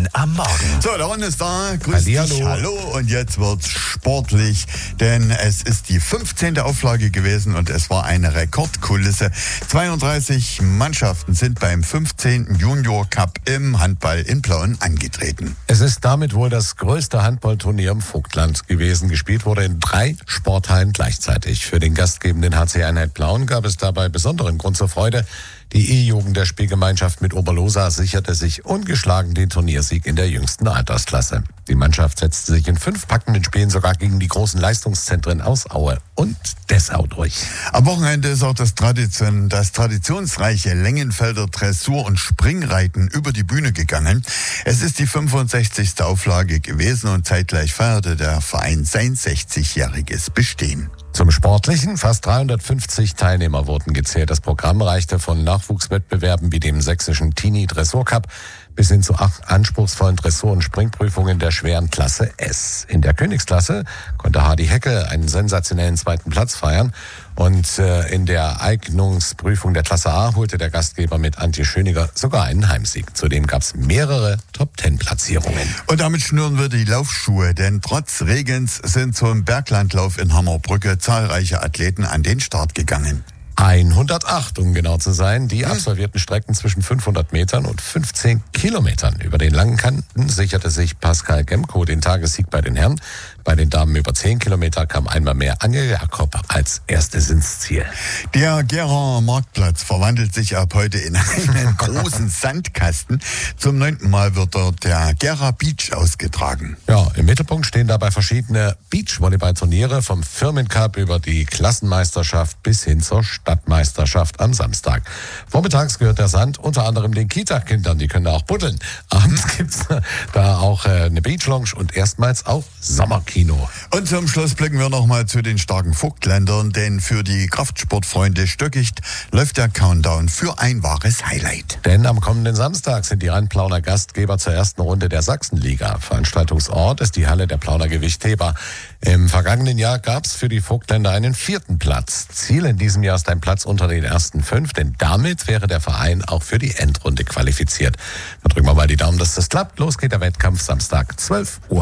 Ihnen am Morgen. So, der Ron ist da. Grüß dich. Hallo. Und jetzt wird's sportlich, denn es ist die 15. Auflage gewesen und es war eine Rekordkulisse. 32 Mannschaften sind beim 15. Junior Cup im Handball in Plauen angetreten. Es ist damit wohl das größte Handballturnier im Vogtland gewesen. Gespielt wurde in 3 Sporthallen gleichzeitig. Für den gastgebenden HC Einheit Plauen gab es dabei besonderen Grund zur Freude. Die E-Jugend der Spielgemeinschaft mit Oberlosa sicherte sich ungeschlagen den Turniersieg in der jüngsten Altersklasse. Die Mannschaft setzte sich in 5 packenden Spielen sogar gegen die großen Leistungszentren aus Aue und Dessau durch. Am Wochenende ist auch das traditionsreiche Längenfelder Dressur- und Springreiten über die Bühne gegangen. Es ist die 65. Auflage gewesen und zeitgleich feierte der Verein sein 60-jähriges Bestehen. Zum Sportlichen, fast 350 Teilnehmer wurden gezählt. Das Programm reichte von Nachwuchswettbewerben wie dem sächsischen Teenie Dressur Cup bis hin zu 8 anspruchsvollen Dressur- und Springprüfungen der schweren Klasse S. In der Königsklasse konnte Hardy Hecke einen sensationellen 2. Platz feiern. Und in der Eignungsprüfung der Klasse A holte der Gastgeber mit Antje Schöniger sogar einen Heimsieg. Zudem gab es mehrere Top-10-Platzierungen. Und damit schnüren wir die Laufschuhe, denn trotz Regens sind zum Berglandlauf in Hammerbrücke zahlreiche Athleten an den Start gegangen. 108, um genau zu sein. Die absolvierten Strecken zwischen 500 Metern und 15 Kilometern. Über den langen Kanten sicherte sich Pascal Gemko den Tagessieg bei den Herren. Bei den Damen über 10 Kilometer kam einmal mehr Anja Jakob als erstes ins Ziel. Der Gera Marktplatz verwandelt sich ab heute in einen großen Sandkasten. Zum 9. Mal wird dort der Gera Beach ausgetragen. Ja, im Mittelpunkt stehen dabei verschiedene Beachvolleyball-Turniere vom Firmencup über die Klassenmeisterschaft bis hin zur Stadtmeisterschaft am Samstag. Vormittags gehört der Sand unter anderem den Kita-Kindern, die können da auch buddeln. Abends gibt's da auch eine Beachlounge und erstmals auch Sommerkino. Und zum Schluss blicken wir nochmal zu den starken Vogtländern, denn für die Kraftsportfreunde Stöckicht läuft der Countdown für ein wahres Highlight. Denn am kommenden Samstag sind die Rheinplauner Gastgeber zur ersten Runde der Sachsenliga. Veranstaltungsort ist die Halle der Plauner Gewichtheber. Im vergangenen Jahr gab es für die Vogtländer einen 4. Platz. Ziel in diesem Jahr ist ein Platz unter den ersten 5, denn damit wäre der Verein auch für die Endrunde qualifiziert. Dann drücken wir mal die Daumen, dass das klappt. Los geht der Wettkampf Samstag, 12 Uhr.